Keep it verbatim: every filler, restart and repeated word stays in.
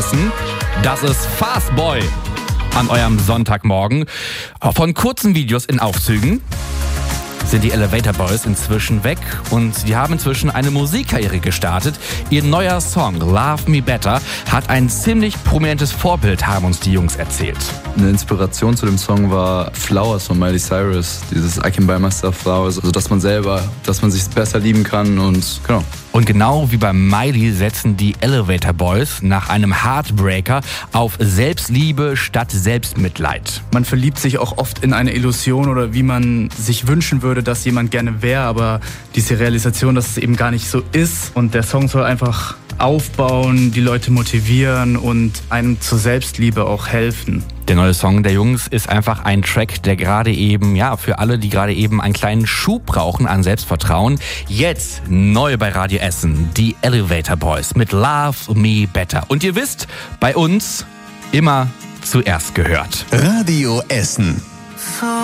Das ist Fastboy an eurem Sonntagmorgen. Von kurzen Videos in Aufzügen sind die Elevator Boys inzwischen weg und die haben inzwischen eine Musikkarriere gestartet. Ihr neuer Song Love Me Better hat ein ziemlich prominentes Vorbild, haben uns die Jungs erzählt. Eine Inspiration zu dem Song war Flowers von Miley Cyrus, dieses I can buy myself flowers, also dass man selber, dass man sich besser lieben kann und genau. Und genau wie bei Miley setzen die Elevator Boys nach einem Heartbreaker auf Selbstliebe statt Selbstmitleid. Man verliebt sich auch oft in eine Illusion oder wie man sich wünschen würde, dass jemand gerne wäre, aber diese Realisation, dass es eben gar nicht so ist. Und der Song soll einfach aufbauen, die Leute motivieren und einem zur Selbstliebe auch helfen. Der neue Song der Jungs ist einfach ein Track, der gerade eben, ja, für alle, die gerade eben einen kleinen Schub brauchen an Selbstvertrauen. Jetzt neu bei Radio Essen, die Elevator Boys mit Love Me Better. Und ihr wisst, bei uns immer zuerst gehört. Radio Essen.